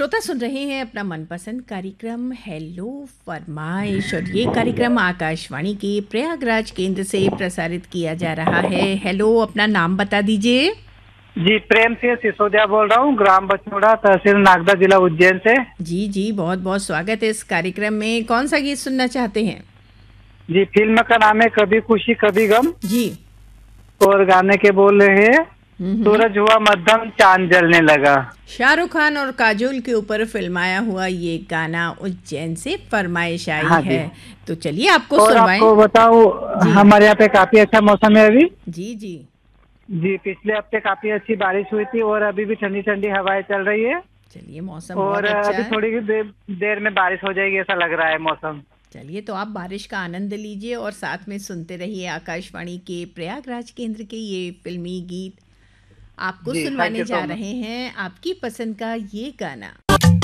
श्रोता सुन रहे हैं अपना मनपसंद कार्यक्रम हेलो फरमाइश और ये कार्यक्रम आकाशवाणी के प्रयागराज केंद्र से प्रसारित किया जा रहा है। हेलो, अपना नाम बता दीजिए। जी, प्रेम सिंह सिसोदिया बोल रहा हूँ, ग्राम बछोड़ा, तहसील नागदा, जिला उज्जैन से। जी जी, बहुत बहुत स्वागत है इस कार्यक्रम में। कौन सा गीत सुनना चाहते हैं? जी, फिल्म का नाम है कभी खुशी कभी गम जी। और गाने के बोल रहे हैं हम्म। सूरज हुआ मध्यम चांद जलने लगा। शाहरुख खान और काजोल के ऊपर फिल्माया हुआ ये गाना उज्जैन से फरमाइश आई हाँ जी। है। तो चलिए आपको और सुनवाएं। आपको बताऊँ, जी हमारे यहाँ पे काफी अच्छा मौसम है अभी। जी जी। जी, पिछले हफ्ते काफी अच्छी बारिश हुई थी और अभी भी ठंडी ठंडी हवाएं चल रही है। चलिए, मौसम और बहुत अच्छा अभी है। थोड़ी ही देर में बारिश हो जाएगी, ऐसा लग रहा है मौसम। चलिए, तो आप बारिश का आनंद लीजिए और साथ में सुनते रहिए आकाशवाणी के प्रयागराज केंद्र के ये फिल्मी गीत। आपको जी, थैंक सुनवाने यू जा सो मच। रहे हैं आपकी पसंद का ये गाना।